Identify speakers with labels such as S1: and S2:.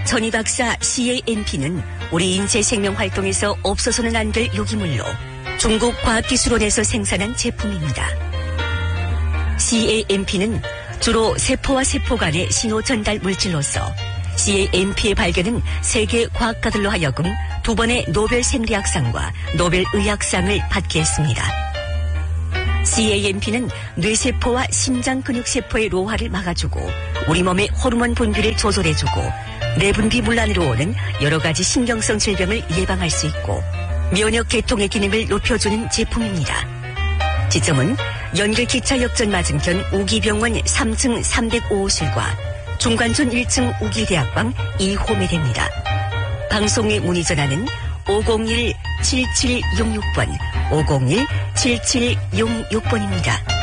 S1: 전이박사 CAMP는 우리 인체 생명 활동에서 없어서는 안 될 유기물로 중국 과학기술원에서 생산한 제품입니다. CAMP는 주로 세포와 세포 간의 신호 전달 물질로서 CAMP의 발견은 세계 과학가들로 하여금 2번의 노벨 생리학상과 노벨 의학상을 받게 했습니다. CAMP는 뇌세포와 심장 근육세포의 노화를 막아주고 우리 몸의 호르몬 분비를 조절해주고 내분비 문란으로 오는 여러 가지 신경성 질병을 예방할 수 있고 면역 계통의 기능을 높여주는 제품입니다. 지점은 연결기차 역전 맞은편 우기병원 3층 305호실과 중관촌 1층 우기대학방 2호에 됩니다. 방송에 문의 전화는 501-7766번, 501-7766번입니다.